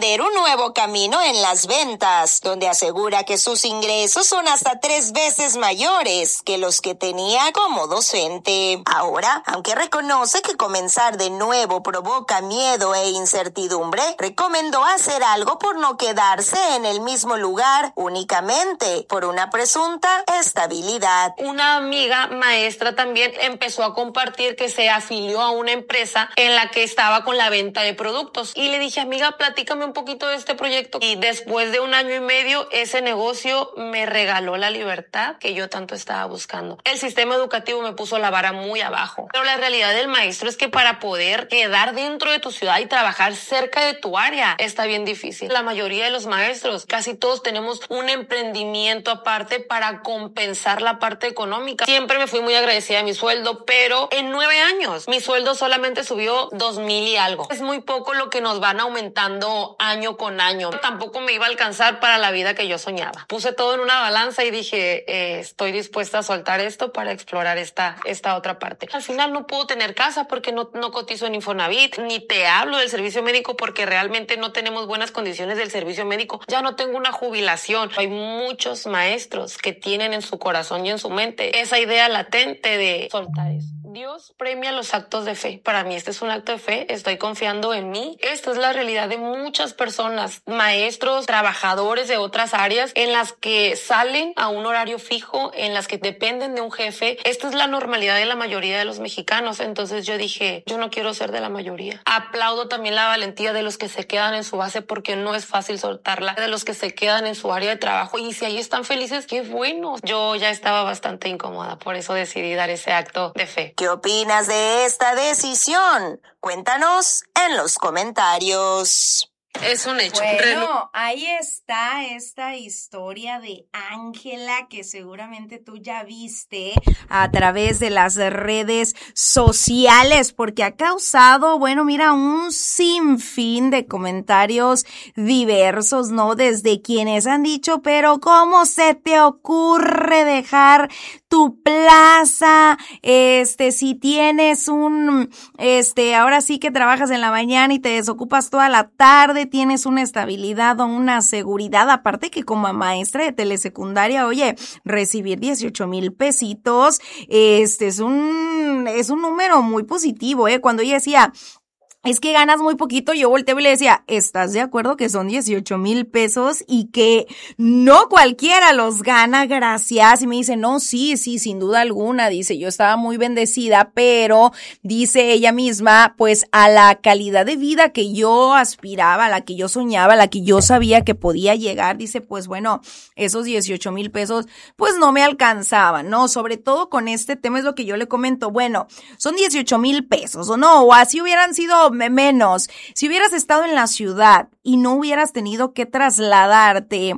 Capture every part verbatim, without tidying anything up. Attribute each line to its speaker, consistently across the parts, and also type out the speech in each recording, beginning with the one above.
Speaker 1: emprender un nuevo camino en las ventas, donde asegura que sus ingresos son hasta tres veces mayores que los que tenía como docente. Ahora, aunque reconoce que comenzar de nuevo provoca miedo e incertidumbre, recomendó hacer algo por no quedarse en el mismo lugar únicamente por una presunta estabilidad.
Speaker 2: Una amiga maestra también empezó a compartir que se afilió a una empresa en la que estaba con la venta de productos y le dije, amiga, platícame un poquito de este proyecto. Y después de un año y medio, ese negocio me regaló la libertad que yo tanto estaba buscando. El sistema educativo me puso la vara muy abajo, pero la realidad del maestro es que para poder quedar dentro de tu ciudad y trabajar cerca de tu área está bien difícil. La mayoría de los maestros, casi todos tenemos un emprendimiento aparte para compensar la parte económica. Siempre me fui muy agradecida de mi sueldo, pero en nueve años mi sueldo solamente subió dos mil y algo. Es muy poco lo que nos van aumentando año con año. Tampoco me iba a alcanzar para la vida que yo soñaba. Puse todo en una balanza y dije, eh, estoy dispuesta a soltar esto para explorar esta, esta otra parte. Al final no puedo tener casa porque no, no cotizo en Infonavit, ni te hablo del servicio médico porque realmente no tenemos buenas condiciones del servicio médico. Ya no tengo una jubilación. Hay muchos maestros que tienen en su corazón y en su mente esa idea latente de soltar eso. Dios premia los actos de fe. Para mí este es un acto de fe. Estoy confiando en mí. Esta es la realidad de muchas personas, maestros, trabajadores de otras áreas en las que salen a un horario fijo, en las que dependen de un jefe. Esta es la normalidad de la mayoría de los mexicanos. Entonces yo dije, yo no quiero ser de la mayoría. Aplaudo también la valentía de los que se quedan en su base porque no es fácil soltarla, de los que se quedan en su área de trabajo y si ahí están felices, qué bueno. Yo ya estaba bastante incómoda, por eso decidí dar ese acto de fe.
Speaker 1: ¿Qué opinas de esta decisión? Cuéntanos en los comentarios.
Speaker 2: Es un hecho.
Speaker 3: Bueno, ahí está esta historia de Ángela que seguramente tú ya viste a través de las redes sociales porque ha causado, bueno, mira, un sinfín de comentarios diversos, ¿no? Desde quienes han dicho, pero ¿cómo se te ocurre dejar tu plaza? Este, si tienes un, este, ahora sí que trabajas en la mañana y te desocupas toda la tarde, tienes una estabilidad o una seguridad, aparte que como maestra de telesecundaria, oye, recibir dieciocho mil pesitos, este es un, es un número muy positivo, eh, cuando ella decía, es que ganas muy poquito, yo volteaba y le decía, ¿estás de acuerdo que son dieciocho mil pesos y que no cualquiera los gana? Gracias. Y me dice, no, sí, sí, sin duda alguna. Dice, yo estaba muy bendecida, pero dice ella misma, pues a la calidad de vida que yo aspiraba, a la que yo soñaba, a la que yo sabía que podía llegar, dice, pues bueno, esos dieciocho mil pesos, pues no me alcanzaban, ¿no? Sobre todo con este tema es lo que yo le comento, bueno, son dieciocho mil pesos, o no, o así hubieran sido menos. Si hubieras estado en la ciudad y no hubieras tenido que trasladarte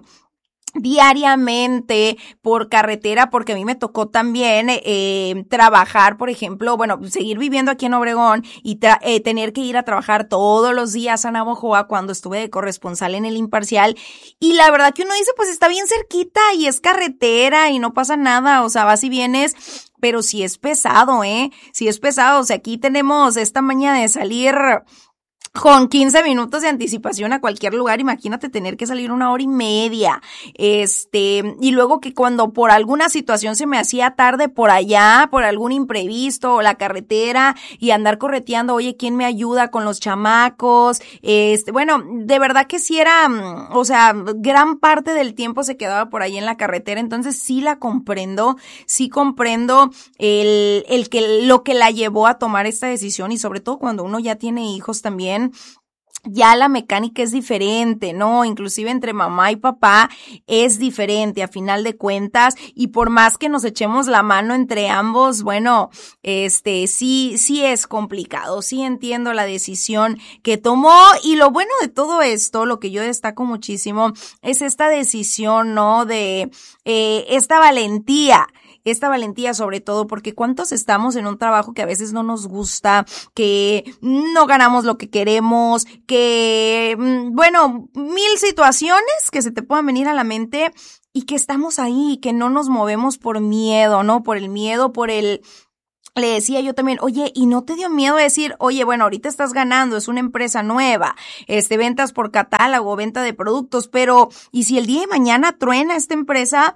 Speaker 3: diariamente por carretera, porque a mí me tocó también eh, trabajar, por ejemplo, bueno, seguir viviendo aquí en Obregón y tra- eh, tener que ir a trabajar todos los días a Navojoa cuando estuve de corresponsal en el Imparcial, y la verdad que uno dice, pues está bien cerquita y es carretera y no pasa nada, o sea, vas y vienes, pero sí es pesado, ¿eh? Sí es pesado, o sea, aquí tenemos esta maña de salir con quince minutos de anticipación a cualquier lugar, imagínate tener que salir una hora y media, este, y luego que cuando por alguna situación se me hacía tarde por allá, por algún imprevisto o la carretera y andar correteando, oye, ¿quién me ayuda con los chamacos? Este, bueno, de verdad que sí era, o sea, gran parte del tiempo se quedaba por ahí en la carretera, entonces sí la comprendo, sí comprendo el, el que, lo que la llevó a tomar esta decisión y sobre todo cuando uno ya tiene hijos también, ya la mecánica es diferente, ¿no? Inclusive entre mamá y papá es diferente a final de cuentas y por más que nos echemos la mano entre ambos, bueno, este, sí, sí es complicado, sí entiendo la decisión que tomó y lo bueno de todo esto, lo que yo destaco muchísimo es esta decisión, ¿no? De eh, esta valentía. Esta valentía sobre todo porque cuántos estamos en un trabajo que a veces no nos gusta, que no ganamos lo que queremos, que, bueno, mil situaciones que se te puedan venir a la mente y que estamos ahí, que no nos movemos por miedo, ¿no? Por el miedo, por el le decía yo también, oye, ¿y no te dio miedo decir, oye, bueno, ahorita estás ganando, es una empresa nueva, este, ventas por catálogo, venta de productos, pero, ¿y si el día de mañana truena esta empresa?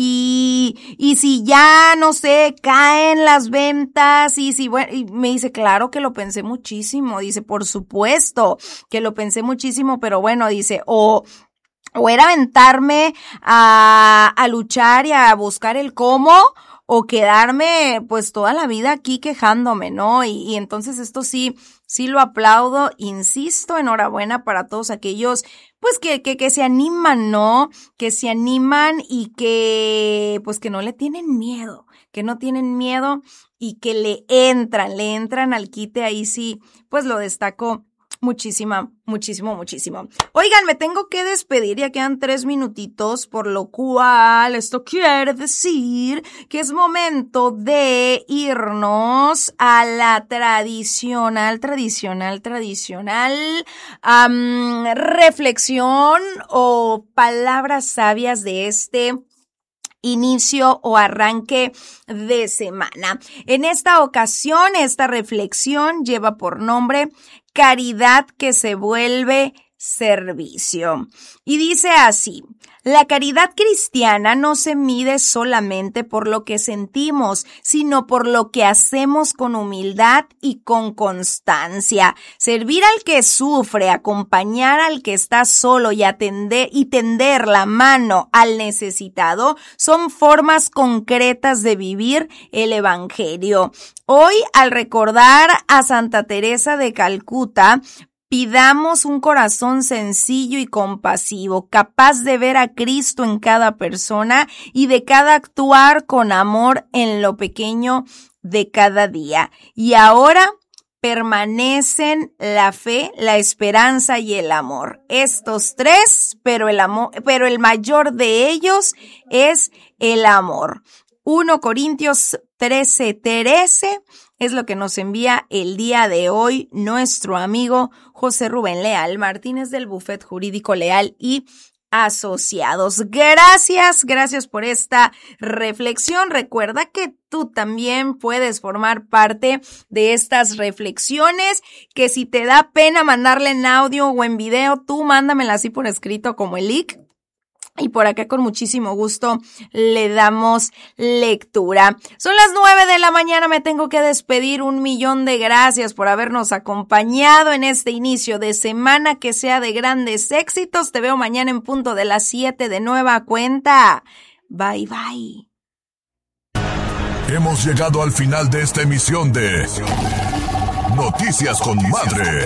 Speaker 3: Y, y si ya, no sé, caen las ventas, y si, bueno, y me dice, claro que lo pensé muchísimo, dice, por supuesto que lo pensé muchísimo, pero bueno, dice, o... o era aventarme a, a luchar y a buscar el cómo, o quedarme pues toda la vida aquí quejándome, ¿no? Y, y entonces esto sí, sí lo aplaudo, insisto, enhorabuena para todos aquellos pues que, que, que se animan, ¿no? Que se animan y que pues que no le tienen miedo, que no tienen miedo y que le entran, le entran al quite, ahí sí, pues lo destaco muchísima, muchísimo, muchísimo. Oigan, me tengo que despedir, ya quedan tres minutitos, por lo cual esto quiere decir que es momento de irnos a la tradicional, tradicional, tradicional um, reflexión o palabras sabias de este inicio o arranque de semana. En esta ocasión, esta reflexión lleva por nombre Caridad que se vuelve servicio. Y dice así: la caridad cristiana no se mide solamente por lo que sentimos, sino por lo que hacemos con humildad y con constancia. Servir al que sufre, acompañar al que está solo y atender y tender la mano al necesitado son formas concretas de vivir el evangelio. Hoy, al recordar a Santa Teresa de Calcuta, pidamos un corazón sencillo y compasivo, capaz de ver a Cristo en cada persona y de cada actuar con amor en lo pequeño de cada día. Y ahora permanecen la fe, la esperanza y el amor. Estos tres, pero el amor, pero el mayor de ellos es el amor. Primera Corintios trece, trece es lo que nos envía el día de hoy nuestro amigo José Rubén Leal Martínez del Bufet Jurídico Leal y Asociados. Gracias, gracias por esta reflexión. Recuerda que tú también puedes formar parte de estas reflexiones, que si te da pena mandarle en audio o en video, tú mándamela así por escrito como el link. Y por acá con muchísimo gusto le damos lectura. Son las nueve de la mañana, me tengo que despedir. Un millón de gracias por habernos acompañado en este inicio de semana, que sea de grandes éxitos. Te veo mañana en punto de las siete de nueva cuenta. Bye, bye.
Speaker 4: Hemos llegado al final de esta emisión de Noticias con Madre.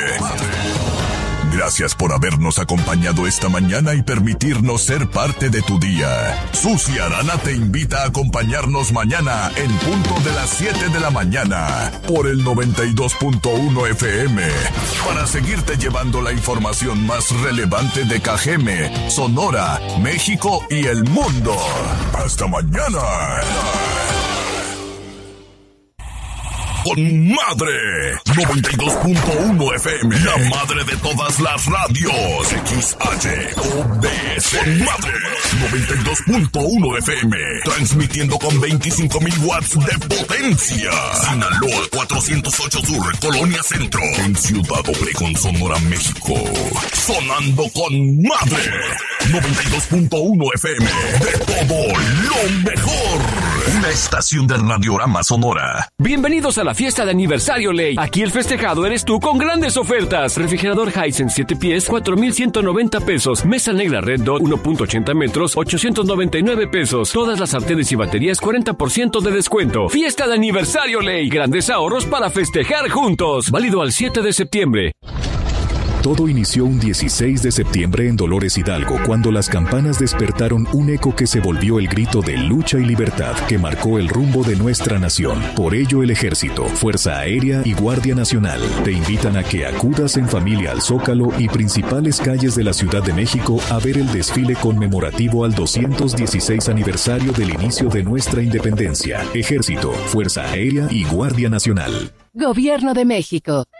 Speaker 4: Gracias por habernos acompañado esta mañana y permitirnos ser parte de tu día. Susi Arana te invita a acompañarnos mañana en punto de las siete de la mañana por el noventa y dos punto uno F M para seguirte llevando la información más relevante de Cajeme, Sonora, México y el mundo. ¡Hasta mañana! Con Madre noventa y dos punto uno F M, la madre de todas las radios. X H O B S Madre noventa y dos punto uno F M, transmitiendo con veinticinco mil watts de potencia. Sinaloa cuatrocientos ocho Sur, Colonia Centro, en Ciudad Obregón, Sonora, México. Sonando con Madre noventa y dos punto uno F M, de todo lo mejor. Una estación de Radiorama Sonora.
Speaker 5: Bienvenidos a la fiesta de aniversario Ley. Aquí el festejado eres tú con grandes ofertas. Refrigerador Hisense siete pies, cuatro mil ciento noventa pesos. Mesa negra Red Dot uno punto ochenta metros, ochocientos noventa y nueve pesos. Todas las sartenes y baterías cuarenta por ciento de descuento. Fiesta de aniversario Ley. Grandes ahorros para festejar juntos. Válido al siete de septiembre.
Speaker 6: Todo inició un dieciséis de septiembre en Dolores Hidalgo, cuando las campanas despertaron un eco que se volvió el grito de lucha y libertad que marcó el rumbo de nuestra nación. Por ello, el Ejército, Fuerza Aérea y Guardia Nacional te invitan a que acudas en familia al Zócalo y principales calles de la Ciudad de México a ver el desfile conmemorativo al doscientos dieciséis aniversario del inicio de nuestra independencia. Ejército, Fuerza Aérea y Guardia Nacional.
Speaker 7: Gobierno de México.